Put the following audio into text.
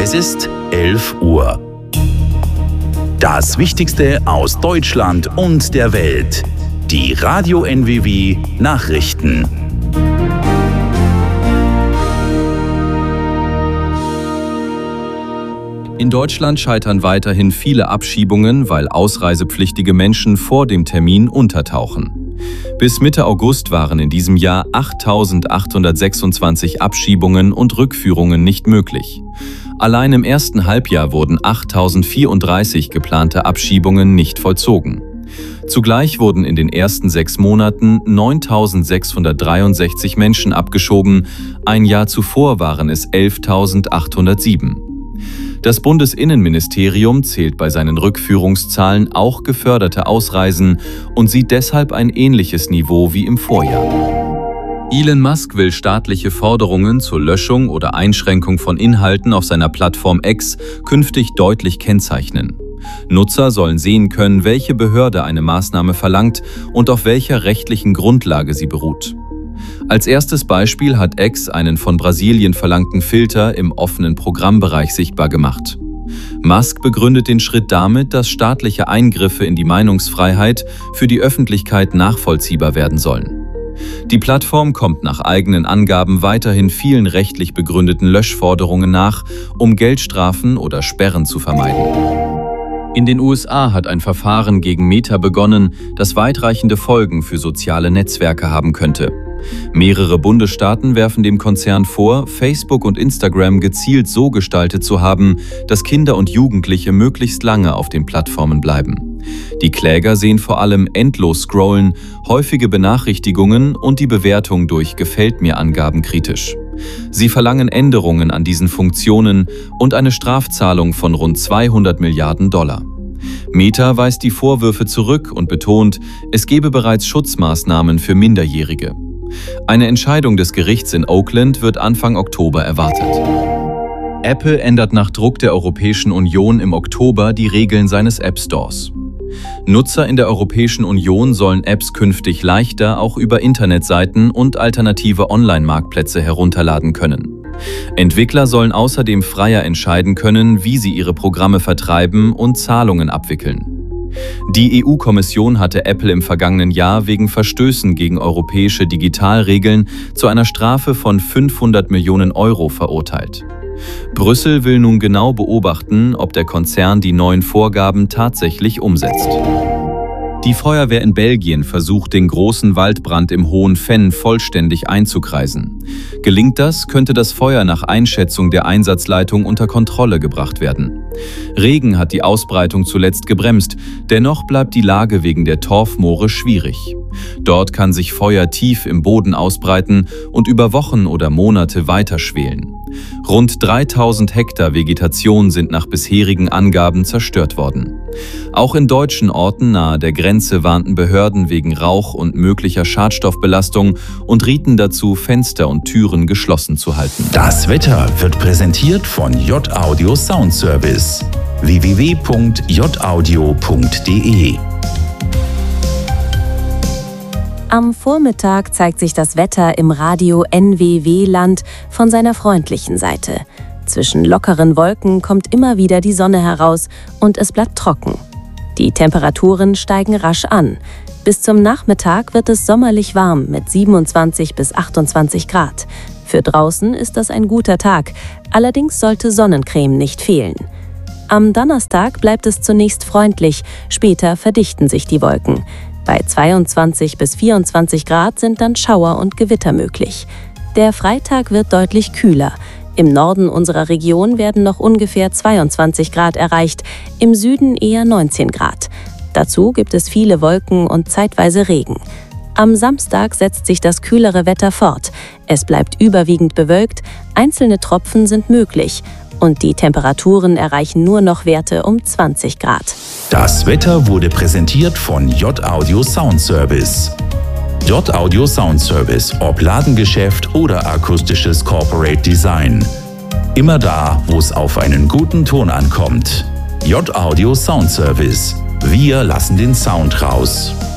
Es ist 11 Uhr. Das Wichtigste aus Deutschland und der Welt. Die Radio NWW Nachrichten. In Deutschland scheitern weiterhin viele Abschiebungen, weil ausreisepflichtige Menschen vor dem Termin untertauchen. Bis Mitte August waren in diesem Jahr 8.826 Abschiebungen und Rückführungen nicht möglich. Allein im ersten Halbjahr wurden 8.034 geplante Abschiebungen nicht vollzogen. Zugleich wurden in den ersten 6 Monaten 9.663 Menschen abgeschoben, ein Jahr zuvor waren es 11.807. Das Bundesinnenministerium zählt bei seinen Rückführungszahlen auch geförderte Ausreisen und sieht deshalb ein ähnliches Niveau wie im Vorjahr. Elon Musk will staatliche Forderungen zur Löschung oder Einschränkung von Inhalten auf seiner Plattform X künftig deutlich kennzeichnen. Nutzer sollen sehen können, welche Behörde eine Maßnahme verlangt und auf welcher rechtlichen Grundlage sie beruht. Als erstes Beispiel hat X einen von Brasilien verlangten Filter im offenen Programmbereich sichtbar gemacht. Musk begründet den Schritt damit, dass staatliche Eingriffe in die Meinungsfreiheit für die Öffentlichkeit nachvollziehbar werden sollen. Die Plattform kommt nach eigenen Angaben weiterhin vielen rechtlich begründeten Löschforderungen nach, um Geldstrafen oder Sperren zu vermeiden. In den USA hat ein Verfahren gegen Meta begonnen, das weitreichende Folgen für soziale Netzwerke haben könnte. Mehrere Bundesstaaten werfen dem Konzern vor, Facebook und Instagram gezielt so gestaltet zu haben, dass Kinder und Jugendliche möglichst lange auf den Plattformen bleiben. Die Kläger sehen vor allem endlos Scrollen, häufige Benachrichtigungen und die Bewertung durch Gefällt-mir-Angaben kritisch. Sie verlangen Änderungen an diesen Funktionen und eine Strafzahlung von rund 200 Milliarden $. Meta weist die Vorwürfe zurück und betont, es gebe bereits Schutzmaßnahmen für Minderjährige. Eine Entscheidung des Gerichts in Oakland wird Anfang Oktober erwartet. Apple ändert nach Druck der Europäischen Union im Oktober die Regeln seines App Stores. Nutzer in der Europäischen Union sollen Apps künftig leichter auch über Internetseiten und alternative Online-Marktplätze herunterladen können. Entwickler sollen außerdem freier entscheiden können, wie sie ihre Programme vertreiben und Zahlungen abwickeln. Die EU-Kommission hatte Apple im vergangenen Jahr wegen Verstößen gegen europäische Digitalregeln zu einer Strafe von 500 Millionen € verurteilt. Brüssel will nun genau beobachten, ob der Konzern die neuen Vorgaben tatsächlich umsetzt. Die Feuerwehr in Belgien versucht, den großen Waldbrand im Hohen Venn vollständig einzukreisen. Gelingt das, könnte das Feuer nach Einschätzung der Einsatzleitung unter Kontrolle gebracht werden. Regen hat die Ausbreitung zuletzt gebremst, dennoch bleibt die Lage wegen der Torfmoore schwierig. Dort kann sich Feuer tief im Boden ausbreiten und über Wochen oder Monate weiterschwelen. Rund 3000 Hektar Vegetation sind nach bisherigen Angaben zerstört worden. Auch in deutschen Orten nahe der Grenze warnten Behörden wegen Rauch und möglicher Schadstoffbelastung und rieten dazu, Fenster und Türen geschlossen zu halten. Das Wetter wird präsentiert von J-Audio Soundservice. www.jaudio.de. Am Vormittag zeigt sich das Wetter im Radio NWW-Land von seiner freundlichen Seite. Zwischen lockeren Wolken kommt immer wieder die Sonne heraus und es bleibt trocken. Die Temperaturen steigen rasch an. Bis zum Nachmittag wird es sommerlich warm mit 27 bis 28 Grad. Für draußen ist das ein guter Tag, allerdings sollte Sonnencreme nicht fehlen. Am Donnerstag bleibt es zunächst freundlich, später verdichten sich die Wolken. Bei 22 bis 24 Grad sind dann Schauer und Gewitter möglich. Der Freitag wird deutlich kühler. Im Norden unserer Region werden noch ungefähr 22 Grad erreicht, im Süden eher 19 Grad. Dazu gibt es viele Wolken und zeitweise Regen. Am Samstag setzt sich das kühlere Wetter fort. Es bleibt überwiegend bewölkt, einzelne Tropfen sind möglich. Und die Temperaturen erreichen nur noch Werte um 20 Grad. Das Wetter wurde präsentiert von J-Audio Soundservice. J-Audio Soundservice, ob Ladengeschäft oder akustisches Corporate Design. Immer da, wo es auf einen guten Ton ankommt. J-Audio Soundservice. Wir lassen den Sound raus.